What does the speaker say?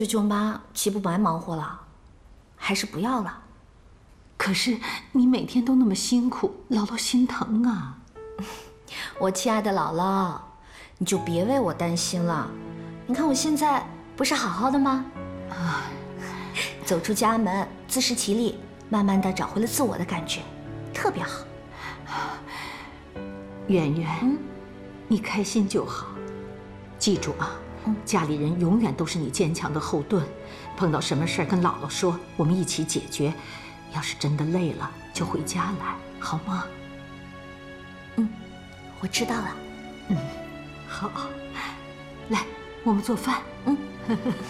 舅妈岂不白忙活了？还是不要了。 可是你每天都那么辛苦，姥姥心疼啊。 我亲爱的姥姥，你就别为我担心了。你看我现在不是好好的吗？走出家门，自食其力，慢慢的找回了自我的感觉，特别好。 圆圆，你开心就好。记住啊，家里人永远都是你坚强的后盾。碰到什么事儿跟姥姥说，我们一起解决。要是真的累了，就回家来，好吗？ 我知道了。 好，来，我们做饭。